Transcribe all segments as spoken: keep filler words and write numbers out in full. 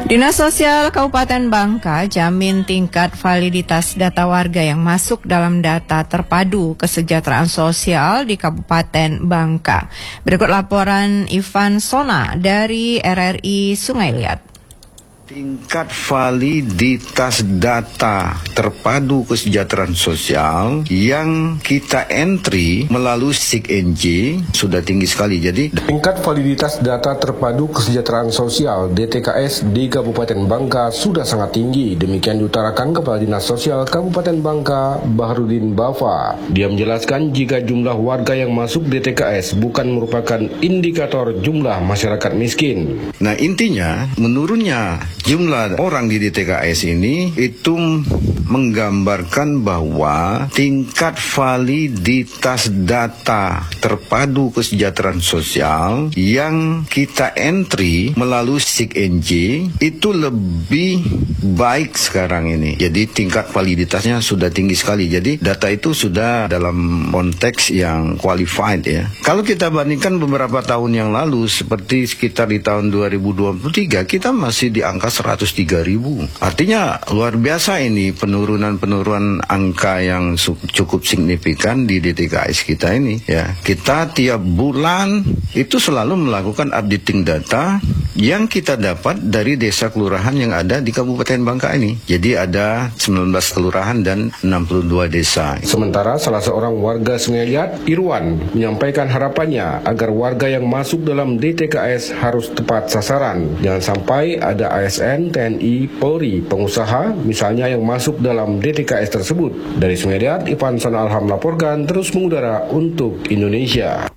Dinas Sosial Kabupaten Bangka jamin tingkat validitas data warga yang masuk dalam data terpadu kesejahteraan sosial di Kabupaten Bangka. Berikut laporan Ivan Sona dari R R I Sungai Liat. Tingkat validitas data terpadu kesejahteraan sosial yang kita entry melalui S I K N J sudah tinggi sekali. Jadi tingkat validitas data terpadu kesejahteraan sosial D T K S di Kabupaten Bangka sudah sangat tinggi. Demikian diutarakan Kepala Dinas Sosial Kabupaten Bangka, Bahrudin Bafa. Dia menjelaskan jika jumlah warga yang masuk D T K S bukan merupakan indikator jumlah masyarakat miskin. Nah, intinya menurunnya jumlah orang di D T K S ini itu menggambarkan bahwa tingkat validitas data terpadu kesejahteraan sosial yang kita entry melalui S I K N J itu lebih baik sekarang ini. Jadi tingkat validitasnya sudah tinggi sekali. Jadi data itu sudah dalam konteks yang qualified ya. Kalau kita bandingkan beberapa tahun yang lalu seperti sekitar di tahun dua ribu dua puluh tiga kita masih di angka seratus tiga ribu. Artinya luar biasa ini penurunan-penurunan angka yang cukup signifikan di D T K S kita ini ya. Kita tiap bulan itu selalu melakukan updating data yang kita dapat dari desa kelurahan yang ada di Kabupaten Bangka ini. Jadi ada sembilan belas kelurahan dan enam puluh dua desa. Sementara salah seorang warga Sungai Liat, Irwan, menyampaikan harapannya agar warga yang masuk dalam D T K S harus tepat sasaran. Jangan sampai ada A S N, T N I, Polri, pengusaha misalnya yang masuk dalam D T K S tersebut. Dari Sungai Liat, Ivan Sona Alham melaporkan terus mengudara untuk Indonesia.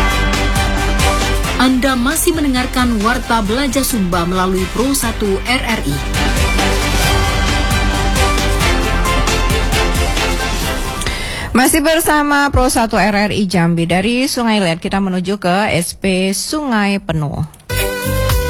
Anda masih mendengarkan Warta Belajar Sumba melalui Pro satu R R I. Masih bersama Pro satu R R I Jambi. Dari Sungai Liat kita menuju ke S P Sungai Penuh.